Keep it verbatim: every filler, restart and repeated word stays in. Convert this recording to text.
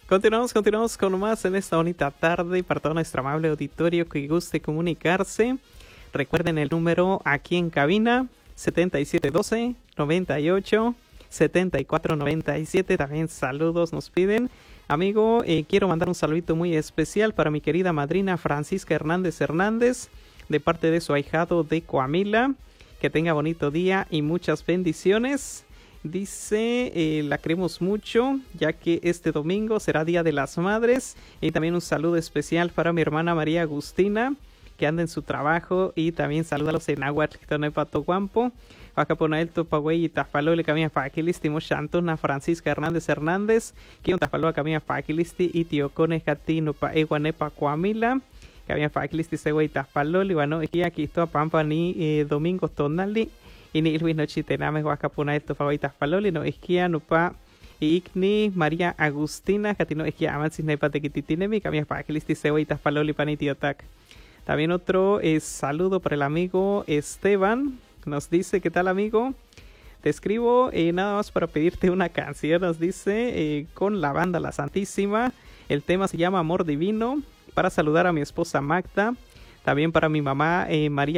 Continuamos, continuamos con más en esta bonita tarde para todo nuestro amable auditorio que guste comunicarse. Recuerden el número aquí en cabina, setenta y siete doce, noventa y ocho, setenta y cuatro noventa y siete. También saludos nos piden. Amigo, eh, quiero mandar un saludito muy especial para mi querida madrina Francisca Hernández Hernández, de parte de su ahijado de Coamila. Que tenga bonito día y muchas bendiciones. Dice, eh, la queremos mucho, ya que este domingo será Día de las Madres. Y también un saludo especial para mi hermana María Agustina, que anda en su trabajo. Y también saludos en Aguat, que no pato guampo. Acaponael Topagüey y Tafalole Camilla Faquilisti, Mochantuna Francisca Hernández Hernández, que un Tafaloa Camilla Faquilisti y Tiocone Catino pa Eguanepa Coamila. Camilla Faquilisti Següey Tafalole, bueno, aquí aquí está Pampa ni eh, Domingo Tonali. Y ni Luis Nochitename Huacapuna esto favoritas paloli no esquia no pa Igni María Agustina Catino esquia amansis nepa tequititinemi cambias para que listi ceboitas paloli panitiotac. También otro es saludo para el amigo Esteban. Nos dice, ¿qué tal, amigo? Te escribo eh, nada más para pedirte una canción. Nos dice eh, con la banda La Santísima. El tema se llama Amor Divino. Para saludar a mi esposa Magda. También para mi mamá eh, María